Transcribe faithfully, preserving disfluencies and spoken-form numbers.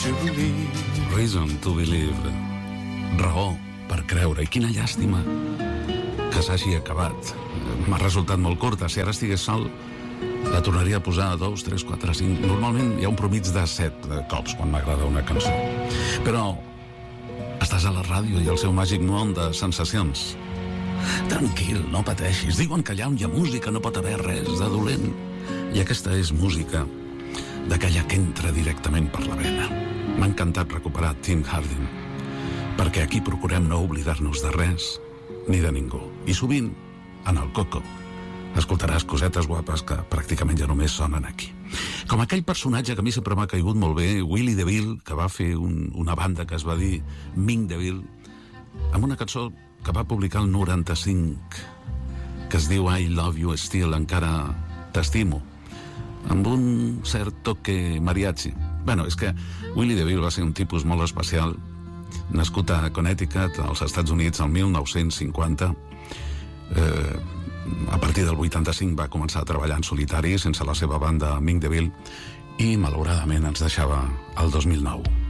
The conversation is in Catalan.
to believe. Reason to believe. Raó per creure. I quina llàstima que s'hagi acabat. M'ha resultat molt curta. Si ara estigués sol, la tornaria a posar a dos, tres, quatre, cinc. Normalment hi ha un promig de set cops quan m'agrada una cançó. Però estàs a la ràdio i el seu màgic món de sensacions. Tranquil, no pateixis. Diuen que allà on hi ha música no pot haver res de dolent. I aquesta és música d'aquella que entra directament per la vena. M'ha encantat recuperar Tim Hardin, perquè aquí procurem no oblidar-nos de res ni de ningú. I sovint, en el Coco, escoltaràs cosetes guapes que pràcticament ja només sonen aquí. Com aquell personatge que a mi sempre m'ha caigut molt bé, Willie DeVille, que va fer un, una banda que es va dir Ming DeVille, amb una cançó que va publicar el noranta-cinc, que es diu I Love You Still, encara t'estimo, amb un cert toque mariachi. Bueno, és que Willie DeVille va ser un tipus molt especial, nascut a Connecticut, als Estats Units, el mil nou-cents cinquanta. Eh, a partir del vuitanta-cinc va començar a treballar en solitari, sense la seva banda Ming DeVille, i malauradament ens deixava el dos mil nou.